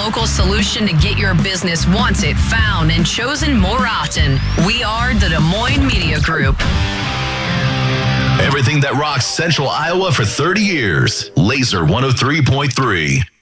local solution to get your business wanted, found, and chosen more often. We are the Des Moines Media Group. Everything that rocks Central Iowa for 30 years. Laser 103.3.